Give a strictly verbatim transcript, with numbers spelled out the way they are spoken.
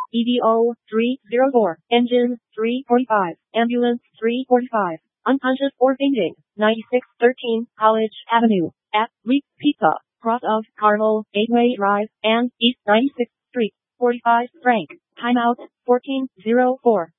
E D O three zero four. Engine three forty-five. Ambulance three forty-five. Unconscious or fainting. ninety-six thirteen College Avenue. At Reap Pizza. Cross of Carmel, Gateway Drive, and East ninety-sixth Street. forty-five Frank. Timeout fourteen oh four.